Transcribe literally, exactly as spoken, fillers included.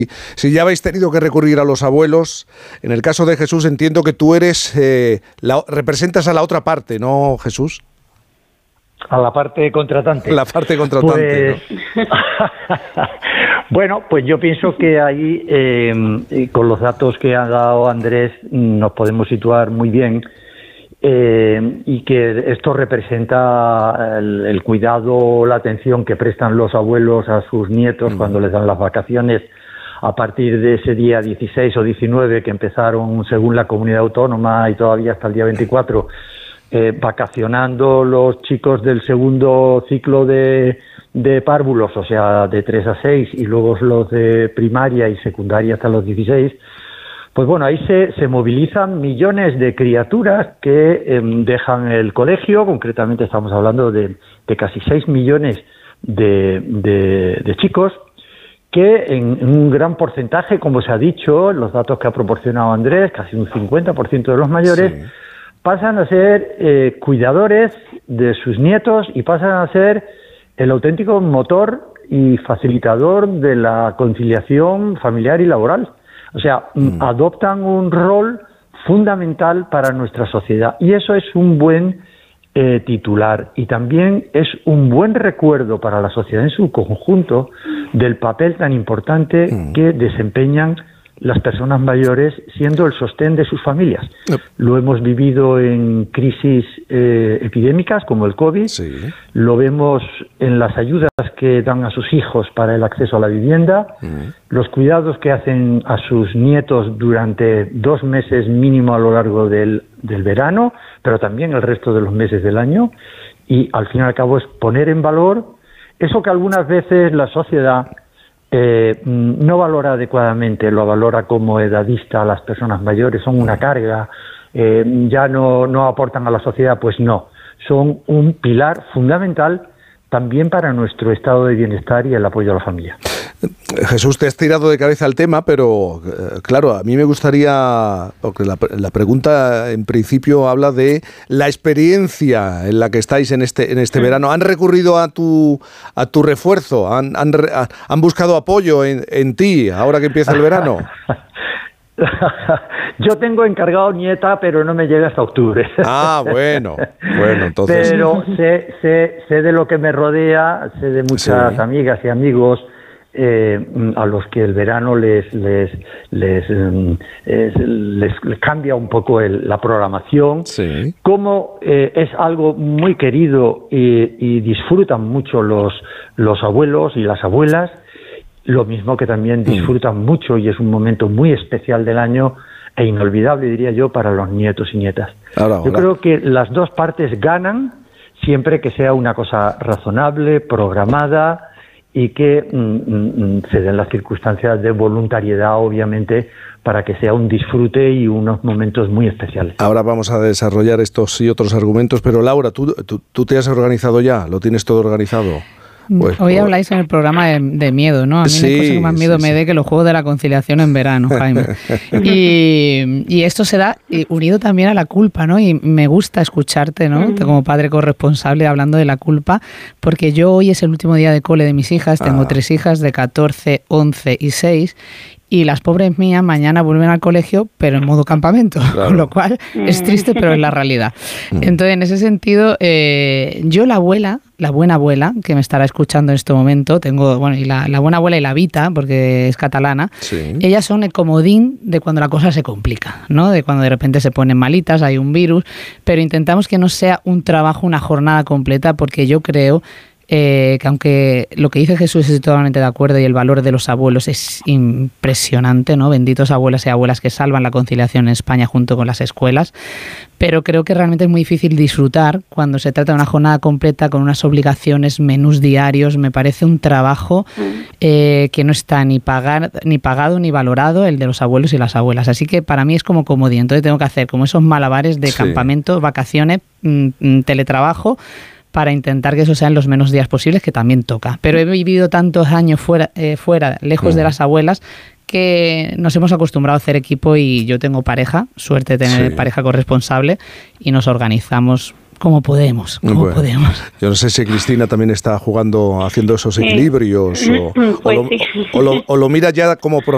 Si ya habéis tenido que recurrir a los abuelos, en el caso de Jesús entiendo que tú eres, eh, la, representas a la otra parte, ¿no, Jesús? A la parte contratante. La parte contratante, pues... ¿no? Bueno, pues yo pienso que ahí, eh, con los datos que ha dado Andrés, nos podemos situar muy bien. Eh, y que esto representa el, el cuidado, la atención que prestan los abuelos a sus nietos mm. cuando les dan las vacaciones a partir de ese día dieciséis o diecinueve que empezaron según la comunidad autónoma y todavía hasta el día veinticuatro, eh, vacacionando los chicos del segundo ciclo de, de párvulos, o sea, de tres a seis, y luego los de primaria y secundaria hasta los dieciséis. Pues bueno, ahí se, se movilizan millones de criaturas que eh, dejan el colegio. Concretamente estamos hablando de, de casi seis millones de, de, de chicos que en, en un gran porcentaje, como se ha dicho, los datos que ha proporcionado Andrés, casi un cincuenta por ciento de los mayores, sí. pasan a ser eh, cuidadores de sus nietos y pasan a ser el auténtico motor y facilitador de la conciliación familiar y laboral. O sea, mm. adoptan un rol fundamental para nuestra sociedad y eso es un buen eh, titular y también es un buen recuerdo para la sociedad en su conjunto del papel tan importante mm. que desempeñan las personas mayores siendo el sostén de sus familias. Yep. Lo hemos vivido en crisis eh, epidémicas como el COVID, sí. Lo vemos en las ayudas que dan a sus hijos para el acceso a la vivienda, mm. los cuidados que hacen a sus nietos durante dos meses mínimo a lo largo del, del verano, pero también el resto de los meses del año, y al fin y al cabo es poner en valor eso que algunas veces la sociedad Eh, no valora adecuadamente, lo valora como edadista a las personas mayores, son una carga, eh, ya no, no aportan a la sociedad, pues no, son un pilar fundamental también para nuestro estado de bienestar y el apoyo a la familia. Jesús, te has tirado de cabeza al tema, pero claro, a mí me gustaría, porque la, la pregunta en principio habla de la experiencia en la que estáis en este en este sí. verano. ¿Han recurrido a tu a tu refuerzo? ¿Han, han, han buscado apoyo en, en ti ahora que empieza el verano? Yo tengo encargado nieta, pero no me llega hasta octubre. Ah, bueno, bueno, entonces... Pero sé, sé, sé de lo que me rodea, sé de muchas sí. amigas y amigos eh, a los que el verano les les les, les, les, les cambia un poco el, la programación. Sí. Como eh, es algo muy querido y, y disfrutan mucho los, los abuelos y las abuelas, lo mismo que también disfrutan mm. mucho y es un momento muy especial del año e inolvidable, diría yo, para los nietos y nietas. Ahora, ahora. Yo creo que las dos partes ganan siempre que sea una cosa razonable, programada y que mm, se den las circunstancias de voluntariedad, obviamente, para que sea un disfrute y unos momentos muy especiales. Ahora vamos a desarrollar estos y otros argumentos, pero Laura, ¿tú, tú, tú te has organizado ya? ¿Lo tienes todo organizado? Pues, Hoy habláis en el programa de, de miedo, ¿no? A mí sí, no hay cosa que más miedo sí, me sí. dé que los juegos de la conciliación en verano, Jaime. y, y esto se da unido también a la culpa, ¿no? Y me gusta escucharte, ¿no? Mm. Como padre corresponsable hablando de la culpa, porque yo hoy es el último día de cole de mis hijas, tengo ah. tres hijas de catorce, once y seis, y las pobres mías mañana vuelven al colegio, pero en modo campamento, claro. Con lo cual es triste, pero es la realidad. Entonces, en ese sentido, eh, yo la abuela, la buena abuela, que me estará escuchando en este momento, tengo, bueno, y la, la buena abuela y la Vita, porque es catalana, sí. Ellas son el comodín de cuando la cosa se complica, ¿no? De cuando de repente se ponen malitas, hay un virus, pero intentamos que no sea un trabajo, una jornada completa, porque yo creo... Eh, que aunque lo que dice Jesús estoy totalmente de acuerdo y el valor de los abuelos es impresionante, ¿no? Benditos abuelas y abuelas que salvan la conciliación en España junto con las escuelas, pero creo que realmente es muy difícil disfrutar cuando se trata de una jornada completa con unas obligaciones, menús diarios. Me parece un trabajo eh, que no está ni, pagar, ni pagado ni valorado, el de los abuelos y las abuelas, así que para mí es como comodín. Entonces tengo que hacer como esos malabares de sí. campamento, vacaciones, mmm, teletrabajo, para intentar que eso sean los menos días posibles, que también toca. Pero he vivido tantos años fuera, eh, fuera lejos mm. de las abuelas, que nos hemos acostumbrado a hacer equipo y yo tengo pareja, suerte de tener sí. pareja corresponsable, y nos organizamos como podemos, como bueno, podemos. Yo no sé si Cristina también está jugando, haciendo esos equilibrios, sí. o, pues o, lo, sí. o, lo, o lo mira ya como profesional.